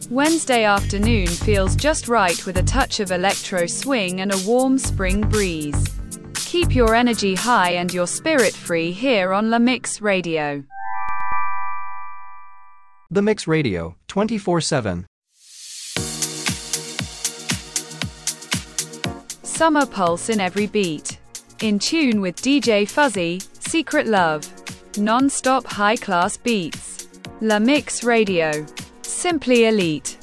Wednesday afternoon feels just right with a touch of electro swing and a warm spring breeze. Keep your energy high and your spirit free here on La Mix Radio. The Mix Radio, 24/7. Summer pulse in every beat. In tune with DJ Fuzzy, Secret Love. Non-stop high-class beats. La Mix Radio. Simply elite.